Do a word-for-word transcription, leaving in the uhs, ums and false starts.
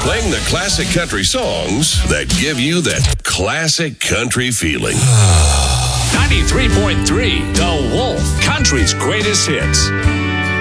Playing the classic country songs that give you that classic country feeling. ninety-three point three, The Wolf, country's greatest hits.